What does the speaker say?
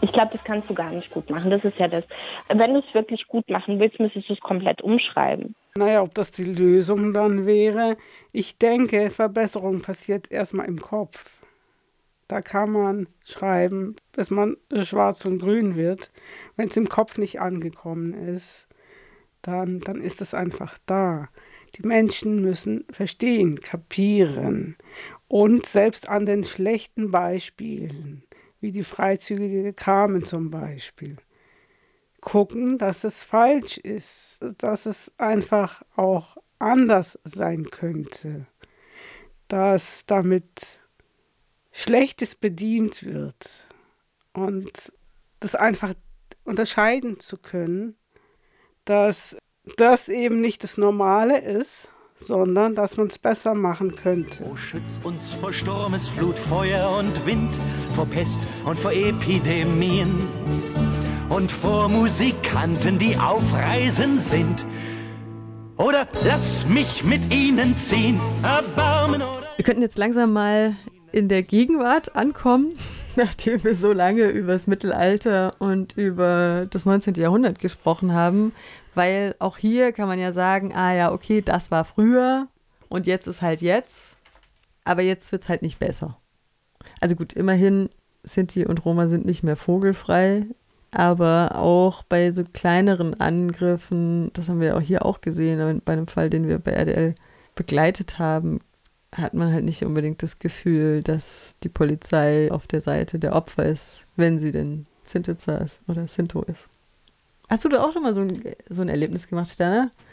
Ich glaube, das kannst du gar nicht gut machen. Das ist ja das. Wenn du es wirklich gut machen willst, müsstest du es komplett umschreiben. Naja, ob das die Lösung dann wäre, ich denke, Verbesserung passiert erstmal im Kopf. Da kann man schreiben, bis man schwarz und grün wird. Wenn es im Kopf nicht angekommen ist, dann ist es einfach da. Die Menschen müssen verstehen, kapieren. Und selbst an den schlechten Beispielen, wie die freizügige Carmen zum Beispiel, gucken, dass es falsch ist, dass es einfach auch anders sein könnte, dass damit Schlechtes bedient wird und das einfach unterscheiden zu können, dass das eben nicht das Normale ist, sondern dass man es besser machen könnte. O schütz uns vor Sturmes, Flut, Feuer und Wind, vor Pest und vor Epidemien und vor Musikanten, die auf Reisen sind. Oder lass mich mit ihnen ziehen, Erbarmen oder... Wir könnten jetzt langsam mal in der Gegenwart ankommen, nachdem wir so lange über das Mittelalter und über das 19. Jahrhundert gesprochen haben, weil auch hier kann man ja sagen, ah ja, okay, das war früher und jetzt ist halt jetzt, aber jetzt wird es halt nicht besser. Also gut, immerhin Sinti und Roma sind nicht mehr vogelfrei, aber auch bei so kleineren Angriffen, das haben wir auch hier auch gesehen, aber bei einem Fall, den wir bei RDL begleitet haben, hat man halt nicht unbedingt das Gefühl, dass die Polizei auf der Seite der Opfer ist, wenn sie denn Sintiza ist oder Sinto ist. Hast du da auch schon mal so ein Erlebnis gemacht, Stana?